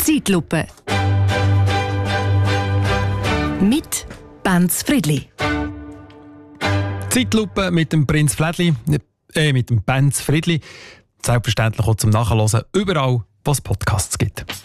Zeitlupe. Mit Benz Friedli. Zeitlupe mit dem Prinz Flädli, mit dem Benz Friedli. Selbstverständlich auch zum Nachhören überall, wo es Podcasts gibt.